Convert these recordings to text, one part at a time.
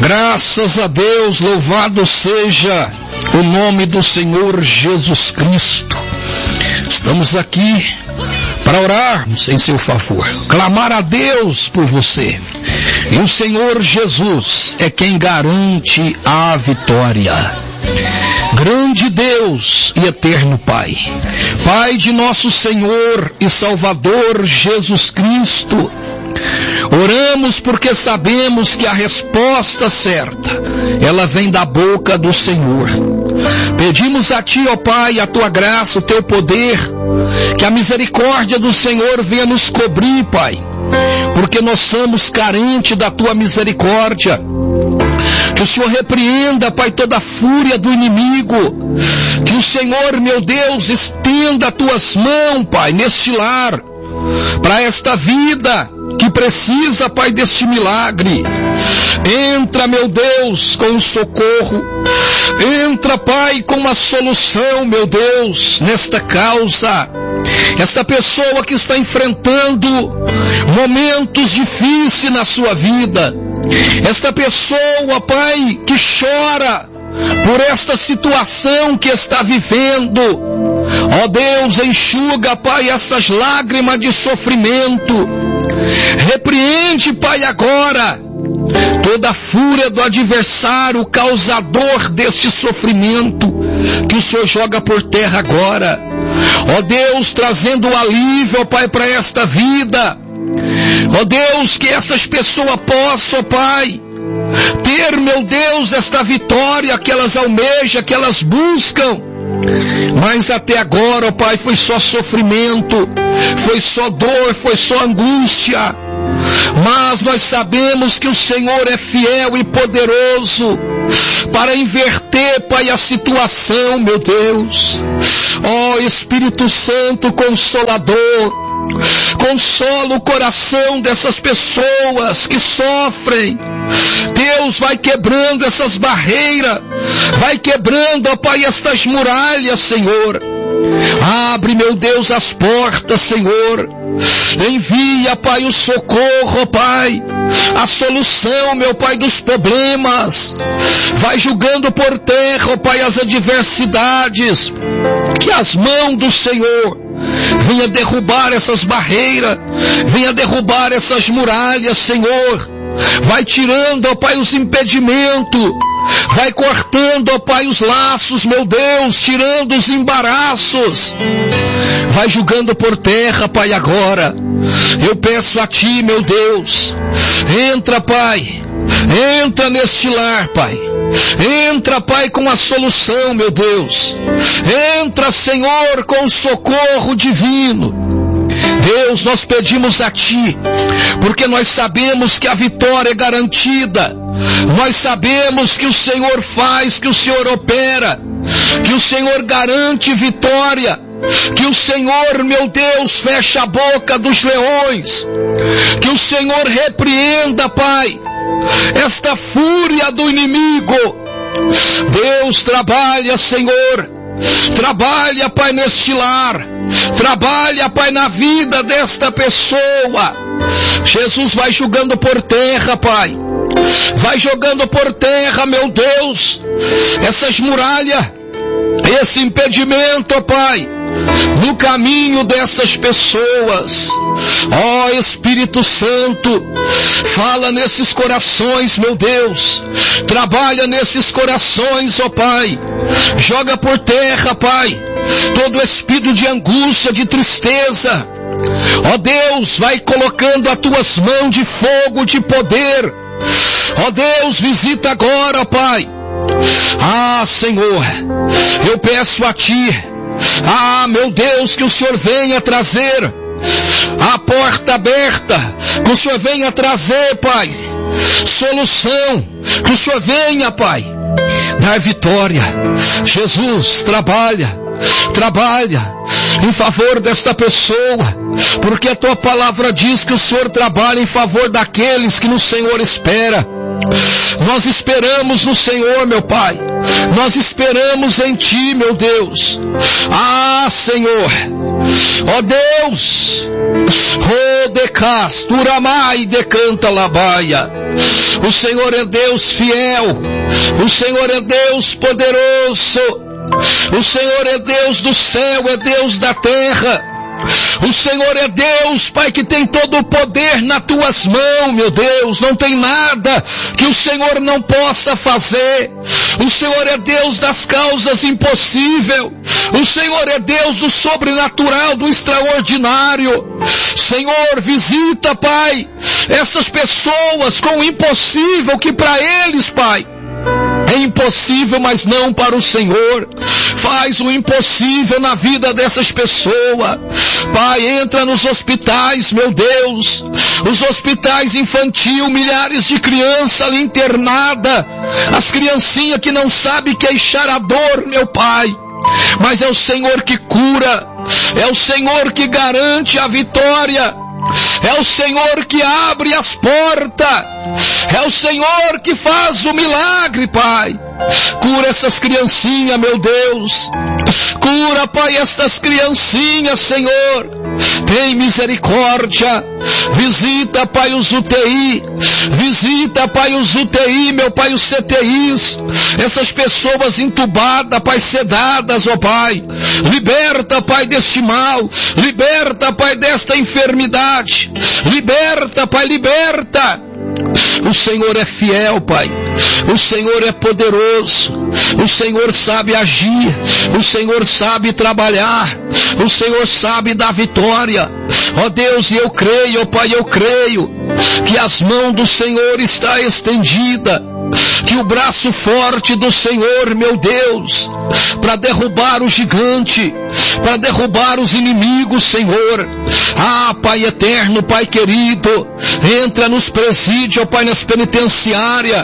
Graças a Deus, louvado seja o nome do Senhor Jesus Cristo. Estamos aqui para orarmos em seu favor, clamar a Deus por você. E o Senhor Jesus é quem garante a vitória. Grande Deus e eterno Pai, Pai de nosso Senhor e Salvador Jesus Cristo, oramos porque sabemos que a resposta certa, ela vem da boca do Senhor. Pedimos a Ti, ó Pai, a Tua graça, o Teu poder, que a misericórdia do Senhor venha nos cobrir, Pai, porque nós somos carentes da Tua misericórdia. Que o Senhor repreenda, Pai, toda a fúria do inimigo. Que o Senhor, meu Deus, estenda as Tuas mãos, Pai, neste lar, para esta vida que precisa, Pai, deste milagre. Entra, meu Deus, com o socorro. Entra, Pai, com uma solução, meu Deus, nesta causa. Esta pessoa que está enfrentando momentos difíceis na sua vida. Esta pessoa, Pai, que chora por esta situação que está vivendo. Ó Deus, enxuga, Pai, essas lágrimas de sofrimento. Repreende, Pai, agora toda a fúria do adversário, causador deste sofrimento, que o Senhor joga por terra agora. Ó Deus, trazendo alívio, ó Pai, para esta vida. Ó Deus, que essas pessoas possam, ó Pai, ter, meu Deus, esta vitória que elas almejam, que elas buscam. Mas até agora, ó Pai, foi só sofrimento, foi só dor, foi só angústia. Mas nós sabemos que o Senhor é fiel e poderoso para inverter, Pai, a situação, meu Deus. Ó Espírito Santo Consolador, consola o coração dessas pessoas que sofrem. Deus, vai quebrando essas barreiras, vai quebrando, ó Pai, estas muralhas, Senhor. Abre, meu Deus, as portas, Senhor. Envia, Pai, o socorro, ó Pai, a solução, meu Pai, dos problemas. Vai julgando por terra, ó Pai, as adversidades. Que as mãos do Senhor venha derrubar essas barreiras, venha derrubar essas muralhas, Senhor. Vai tirando, ó Pai, os impedimentos. Vai cortando, ó Pai, os laços, meu Deus, tirando os embaraços. Vai julgando por terra, Pai, agora. Eu peço a Ti, meu Deus. Entra, Pai. Entra neste lar, Pai. Entra, Pai, com a solução, meu Deus. Entra, Senhor, com o socorro divino. Deus, nós pedimos a Ti, porque nós sabemos que a vitória é garantida. Nós sabemos que o Senhor faz, que o Senhor opera, que o Senhor garante vitória, que o Senhor, meu Deus, fecha a boca dos leões, que o Senhor repreenda, Pai, esta fúria do inimigo. Deus, trabalha, Senhor. Trabalha, Pai, neste lar. Trabalha, Pai, na vida desta pessoa. Jesus, vai jogando por terra, Pai. Vai jogando por terra, meu Deus, essas muralhas, esse impedimento, ó Pai, no caminho dessas pessoas. Ó Espírito Santo, fala nesses corações, meu Deus. Trabalha nesses corações, ó Pai. Joga por terra, Pai, todo espírito de angústia, de tristeza. Ó Deus, vai colocando as Tuas mãos de fogo, de poder. Ó Deus, visita agora, Pai. Ah, Senhor, eu peço a Ti. Ah, meu Deus, que o Senhor venha trazer a porta aberta. Que o Senhor venha trazer, Pai, solução. Que o Senhor venha, Pai, dar vitória. Jesus, trabalha. Trabalha, em favor desta pessoa, porque a tua palavra diz que o Senhor trabalha em favor daqueles que no Senhor espera. Nós esperamos no Senhor, meu Pai. Nós esperamos em Ti, meu Deus. Ah, Senhor. Ó Deus. Oh, decas, turamai, decanta labaia. O Senhor é Deus fiel. O Senhor é Deus poderoso. O Senhor é Deus do céu, é Deus da terra. O Senhor é Deus, Pai, que tem todo o poder nas tuas mãos, meu Deus. Não tem nada que o Senhor não possa fazer. O Senhor é Deus das causas impossíveis. O Senhor é Deus do sobrenatural, do extraordinário. Senhor, visita, Pai, essas pessoas com o impossível que para eles, Pai, é impossível, mas não para o Senhor. Faz o impossível na vida dessas pessoas. Pai, entra nos hospitais, meu Deus. Os hospitais infantil, milhares de crianças ali internadas. As criancinhas que não sabem queixar a dor, meu Pai. Mas é o Senhor que cura. É o Senhor que garante a vitória. É o Senhor que abre as portas. É o Senhor que faz o milagre, Pai. Cura essas criancinhas, meu Deus. Cura, Pai, estas criancinhas, Senhor. Tem misericórdia. Visita, Pai, os UTI. Visita, Pai, os UTI, meu Pai, os CTIs. Essas pessoas entubadas, Pai, sedadas, ó Pai. Liberta, Pai, deste mal. Liberta, Pai, desta enfermidade. Liberta, Pai, liberta. O Senhor é fiel, Pai. O Senhor é poderoso. O Senhor sabe agir. O Senhor sabe trabalhar. O Senhor sabe dar vitória. Ó Deus, e eu creio, ó Pai, eu creio que as mãos do Senhor está estendida. Que o braço forte do Senhor, meu Deus, para derrubar o gigante, para derrubar os inimigos, Senhor. Ah, Pai eterno, Pai querido, entra nos presídios, ó Pai, nas penitenciárias,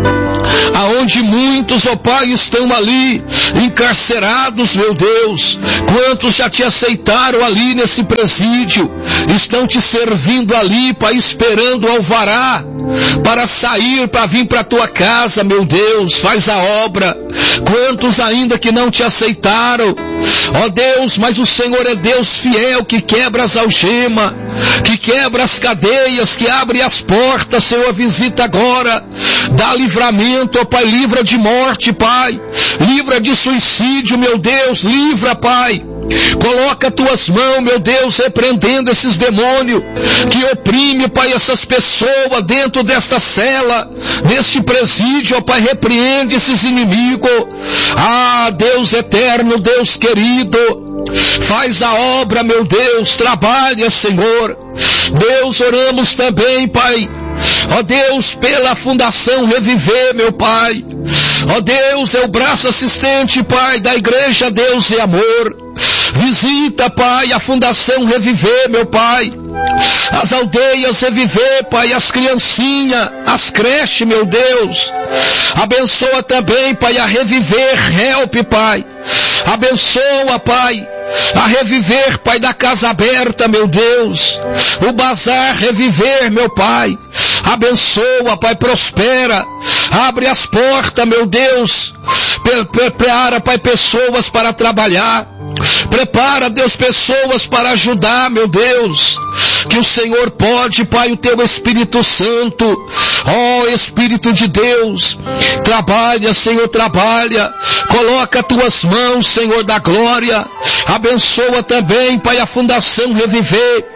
aonde muitos, ó Pai, estão ali, encarcerados, meu Deus. Quantos já te aceitaram ali nesse presídio, estão te servindo ali, Pai, esperando o alvará, para sair, para vir para a tua casa, meu Deus, faz a obra. Quantos ainda que não te aceitaram, ó Deus, mas o Senhor é Deus fiel, que quebra as algemas, que quebra as cadeias, que abre as portas. Senhor, visita agora, dá livramento, ó Pai, livra de morte, Pai, livra de suicídio, meu Deus, livra, Pai. Coloca tuas mãos, meu Deus, repreendendo esses demônios que oprime, Pai, essas pessoas dentro desta cela, neste presídio, ó Pai, repreende esses inimigos. Ah, Deus eterno, Deus querido, faz a obra, meu Deus, trabalha, Senhor. Deus, oramos também, Pai, ó Deus, pela Fundação Reviver, meu Pai. Ó Deus, é o braço assistente, Pai, da Igreja Deus e Amor. Visita, Pai, a Fundação Reviver, meu Pai. As aldeias Reviver, Pai, as criancinhas, as creches, meu Deus. Abençoa também, Pai, a Reviver Help, Pai. Abençoa, Pai, a Reviver, Pai, da Casa Aberta, meu Deus. O Bazar Reviver, meu Pai. Abençoa, Pai, prospera. Abre as portas, meu Deus. Prepara, Pai, pessoas para trabalhar. Prepara, Deus, pessoas para ajudar, meu Deus. Que o Senhor pode, Pai, o teu Espírito Santo, ó Espírito de Deus, trabalha, Senhor, trabalha. Coloca tuas mãos, Senhor da glória. Abençoa também, Pai, a Fundação Reviver.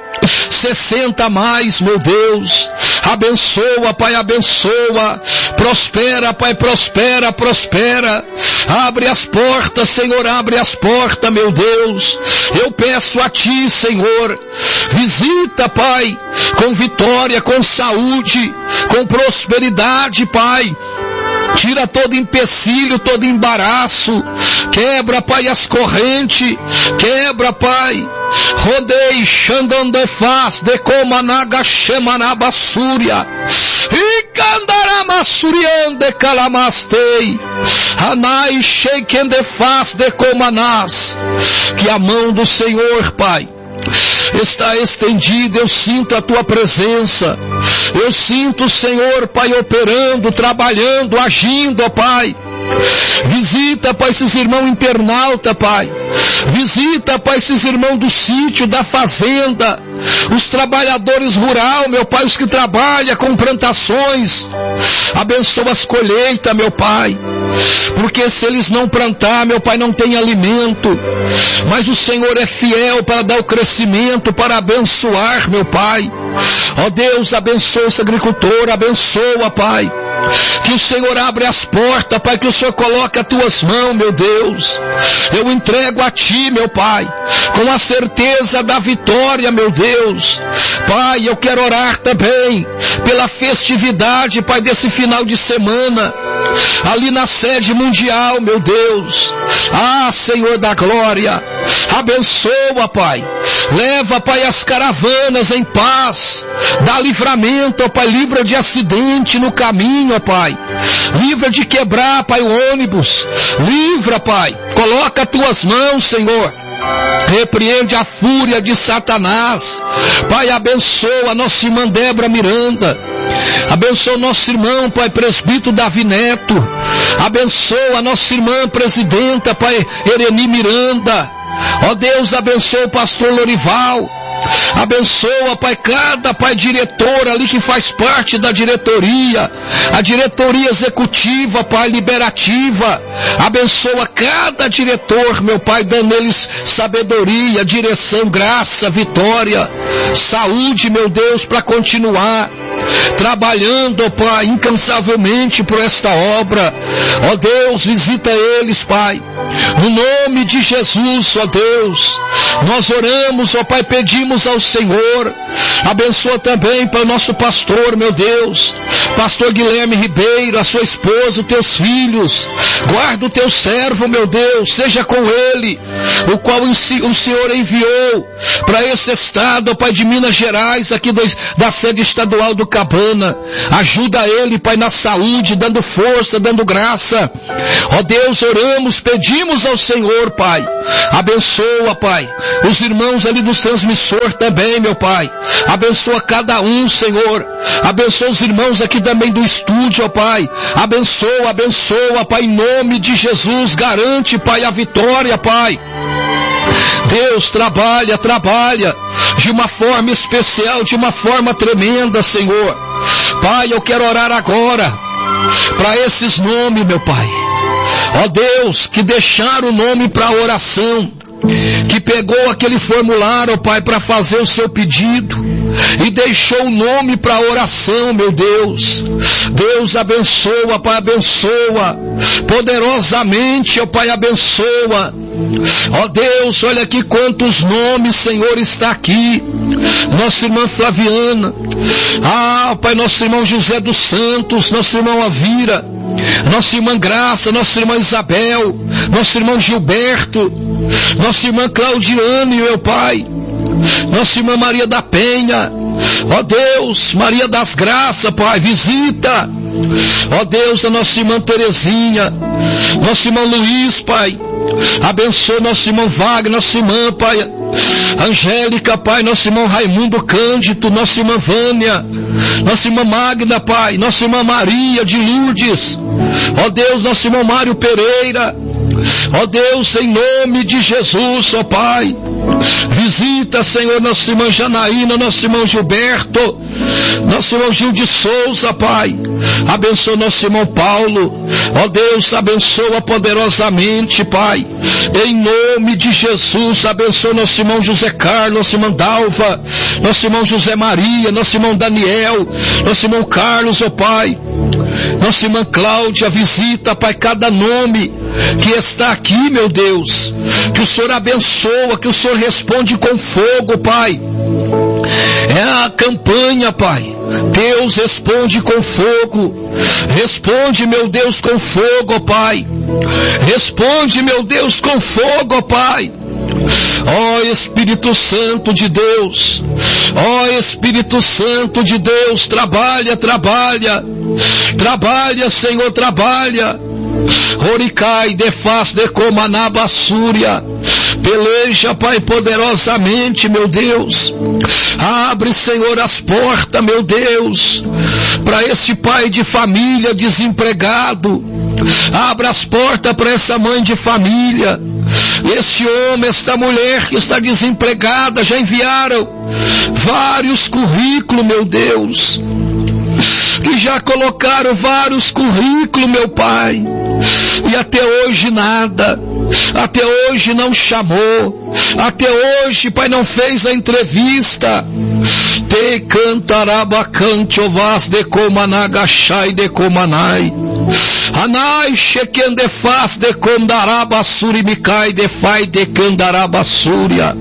60 mais, meu Deus. Abençoa, Pai, abençoa. Prospera, Pai, prospera, prospera. Abre as portas, Senhor, abre as portas, meu Deus. Eu peço a Ti, Senhor, visita, Pai, com vitória, com saúde, com prosperidade, Pai. Tira todo empecilho, todo embaraço. Quebra, Pai, as correntes. Quebra, Pai. Rodei, xandandefaz, decomanaga, xemanabassúria. E candarama Suriande calamastei, Anai sheikende faz de comanás. Que a mão do Senhor, Pai, está estendida. Eu sinto a tua presença. Eu sinto o Senhor, Pai, operando, trabalhando, agindo, ó Pai. Visita, Pai, esses irmãos internautas, Pai. Visita, Pai, esses irmãos do sítio, da fazenda, os trabalhadores rurais, meu Pai, os que trabalham com plantações. Abençoa as colheitas, meu Pai, porque se eles não plantar, meu Pai, não tem alimento. Mas o Senhor é fiel para dar o crescimento, para abençoar, meu Pai. Ó Deus, abençoa esse agricultor, abençoa, Pai. Que o Senhor abre as portas, Pai, que o Senhor coloque as tuas mãos, meu Deus. Eu entrego a Ti, meu Pai, com a certeza da vitória, meu Deus. Pai, eu quero orar também pela festividade, Pai, desse final de semana, ali na sede mundial, meu Deus. Ah, Senhor da glória, abençoa, Pai. Leva, Pai, as caravanas em paz. Dá livramento, ó Pai, livra de acidente no caminho, ó Pai. Livra de quebrar, Pai, o ônibus. Livra, Pai. Coloca as tuas mãos, Senhor. Repreende a fúria de Satanás. Pai, abençoa a nossa irmã Débora Miranda. Abençoa o nosso irmão, Pai, presbítero Davi Neto. Abençoa a nossa irmã presidenta, Pai, Ereni Miranda. Ó Deus, abençoa o pastor Lorival. Abençoa, Pai, cada, Pai, diretor ali que faz parte da diretoria, a diretoria executiva, Pai, liberativa. Abençoa cada diretor, meu Pai, dando eles sabedoria, direção, graça, vitória, saúde, meu Deus, para continuar trabalhando, Pai, incansavelmente por esta obra. Ó Deus, visita eles, Pai, no nome de Jesus, ó Deus. Nós oramos, ó Pai, pedimos ao Senhor. Abençoa também para o nosso pastor, meu Deus, pastor Guilherme Ribeiro, a sua esposa, os teus filhos. Guarda o teu servo, meu Deus, seja com ele, o qual o Senhor enviou para esse estado, ó Pai, de Minas Gerais, aqui da sede estadual do Cabana. Ajuda ele, Pai, na saúde, dando força, dando graça. Ó Deus, oramos, pedimos ao Senhor, Pai. Abençoa, Pai, os irmãos ali dos transmissores também, meu Pai. Abençoa cada um, Senhor. Abençoa os irmãos aqui também do estúdio, ó Pai. Abençoa, abençoa, Pai, em nome de Jesus. Garante, Pai, a vitória, Pai. Deus, trabalha de uma forma especial, de uma forma tremenda, Senhor. Pai, eu quero orar agora para esses nomes, meu Pai. Ó Deus, que deixaram o nome para oração, que pegou aquele formulário, ó Pai, para fazer o seu pedido e deixou o nome para oração, meu Deus. Deus, abençoa, Pai, abençoa poderosamente, ó Pai, abençoa. Ó Deus, olha aqui quantos nomes, Senhor, está aqui. Nossa irmã Flaviana, Pai, nosso irmão José dos Santos, nosso irmão Avira, nossa irmã Graça, nossa irmã Isabel, nosso irmão Gilberto, nossa irmã Claudiane, meu Pai, nossa irmã Maria da Penha. Ó Deus, Maria das Graças, Pai, visita. Ó Deus, a nossa irmã Terezinha, nosso irmão Luiz, Pai. Abençoa nosso irmão Wagner, nossa irmã, Pai, Angélica, Pai, nosso irmão Raimundo Cândido, nossa irmã Vânia, nossa irmã Magda, Pai, nossa irmã Maria de Lourdes. Ó Deus, nosso irmão Mário Pereira. Ó Deus, em nome de Jesus, ó Pai, visita, Senhor, nossa irmã Janaína, nosso irmão Gilberto, nosso irmão Gil de Souza, Pai. Abençoa nosso irmão Paulo. Ó Deus, abençoa poderosamente, Pai, em nome de Jesus. Abençoa nosso irmão José Carlos, nossa irmã Dalva, nosso irmão José Maria, nosso irmão Daniel, nosso irmão Carlos, ó Pai, nossa irmã Cláudia. Visita, Pai, cada nome que está aqui, meu Deus, que o Senhor abençoa, que o Senhor responde com fogo, Pai. É a campanha, Pai. Deus, responde com fogo. Responde, meu Deus, com fogo, ó Pai. Responde, meu Deus, com fogo, ó Pai. Ó Espírito Santo de Deus, ó Espírito Santo de Deus, trabalha, trabalha, trabalha, Senhor, trabalha. Oricai, defaz, decomanaba, súria. Peleja, Pai, poderosamente, meu Deus. Abre, Senhor, as portas, meu Deus, para esse pai de família desempregado. Abra as portas para essa mãe de família. Esse homem, esta mulher que está desempregada, já enviaram vários currículos, meu Deus. Que já colocaram vários currículos, meu Pai. E até hoje nada. Até hoje não chamou. Até hoje, Pai, não fez a entrevista. Te cantaraba cantiovas de comanagachai de comanai. Anai shekendefas de condaraba surimicai de fai de candaraba súria.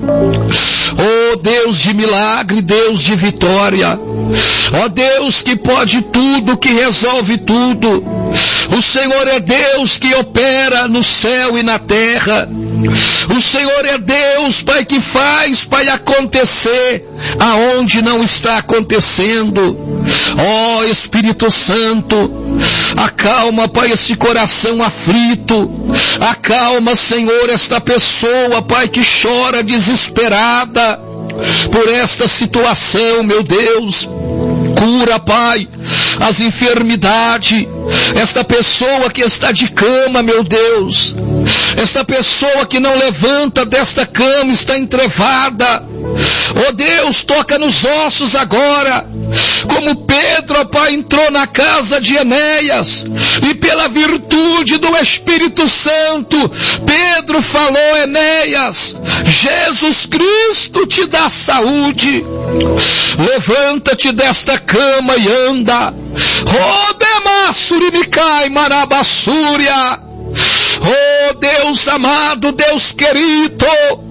Oh Deus de milagre, Deus de vitória. Ó Deus que pode tudo, que resolve tudo. O Senhor é Deus que opera no céu e na terra. O Senhor é Deus, Pai, que faz, Pai, acontecer aonde não está acontecendo. Ó Espírito Santo, acalma, Pai, esse coração aflito. Acalma, Senhor, esta pessoa, Pai, que chora desesperada por esta situação, meu Deus. Cura, Pai, as enfermidades. Esta pessoa que está de cama, meu Deus. Esta pessoa que não levanta desta cama, está entrevada. Oh Deus, toca nos ossos agora. Como Pedro, ó Pai, entrou na casa de Enéas, e pela virtude do Espírito Santo, Pedro falou: Enéas, Jesus Cristo te dá saúde. Levanta-te desta cama e anda. Rodemasuribicai marabassúria. Oh Deus amado, Deus querido,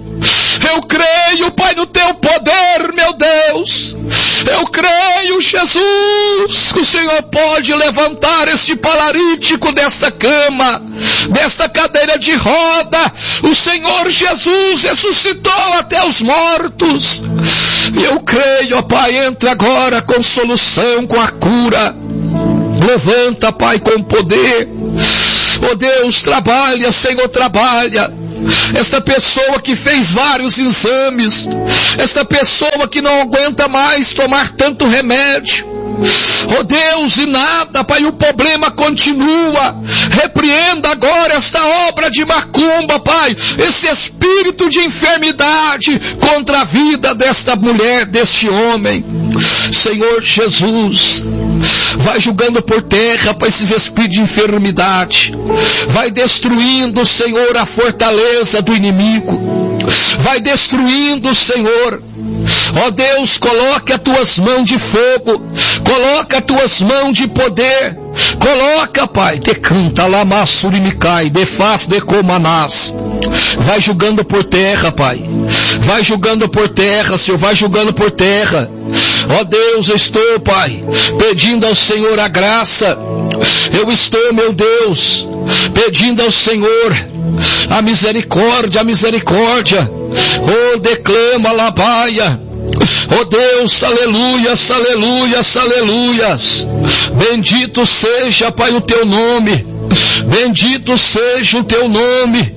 eu creio, Pai, no teu poder, meu Deus. Eu creio, Jesus, que o Senhor pode levantar este paralítico desta cama, desta cadeira de roda. O Senhor Jesus ressuscitou até os mortos. Eu creio, ó Pai, entra agora com solução, com a cura. Levanta, Pai, com poder. Oh Deus, trabalha, Senhor, trabalha. Esta pessoa que fez vários exames, esta pessoa que não aguenta mais tomar tanto remédio, oh Deus, e nada, Pai, o problema continua. Repreenda agora esta obra de macumba, Pai, esse espírito de enfermidade contra a vida desta mulher, deste homem. Senhor Jesus, vai julgando por terra, Pai, esses espíritos de enfermidade. Vai destruindo, Senhor, a fortaleza do inimigo. Vai destruindo, Senhor. Ó Deus, coloque as tuas mãos de fogo. Coloca as tuas mãos de poder. Coloca, Pai, te canta lá massurimicai, defaz de comanás. Vai julgando por terra, Pai. Vai julgando por terra, Senhor, vai julgando por terra. Ó Deus, eu estou, Pai, pedindo ao Senhor a graça. Eu estou, meu Deus, pedindo ao Senhor a misericórdia, a misericórdia. Oh, declama, labaia. Oh Deus, aleluias, aleluias, aleluias. Bendito seja, Pai, o teu nome. Bendito seja o teu nome.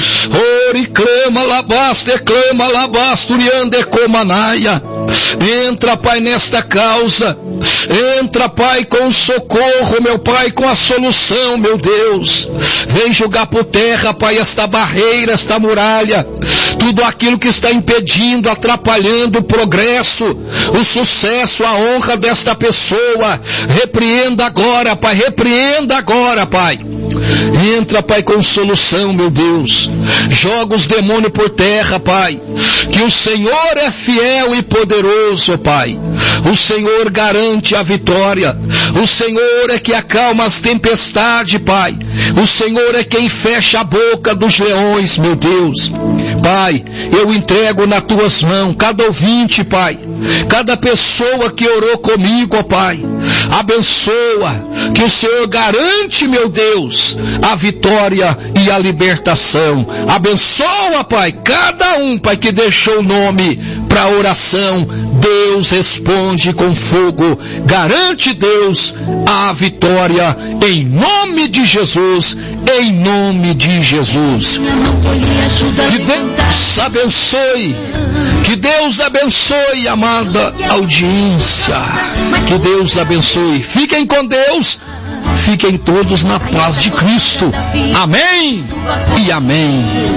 Ori clama labas, declama labas, turiande comanaia. Entra, Pai, nesta causa. Entra, Pai, com socorro, meu Pai, com a solução, meu Deus. Vem jogar por terra, Pai, esta barreira, esta muralha. Tudo aquilo que está impedindo, atrapalhando o progresso, o sucesso, a honra desta pessoa. Repreenda agora, Pai, repreenda agora, Pai. Entra, Pai, com solução, meu Deus. Joga os demônios por terra, Pai. Que o Senhor é fiel e poderoso, Pai. O Senhor garante a vitória. O Senhor é que acalma as tempestades, Pai. O Senhor é quem fecha a boca dos leões, meu Deus. Pai, eu entrego nas tuas mãos cada ouvinte, Pai. cada pessoa que orou comigo, ó Pai. Abençoa, que o Senhor garante, meu Deus, a vitória e a libertação. Abençoa, Pai, cada um, Pai, que deixou o nome para oração. Deus responde com fogo. Garante, Deus, a vitória em nome de Jesus, em nome de Jesus. Que Deus abençoe, que Deus abençoe, amada audiência, que Deus abençoe. Fiquem com Deus, fiquem todos na paz de Cristo. Amém e amém.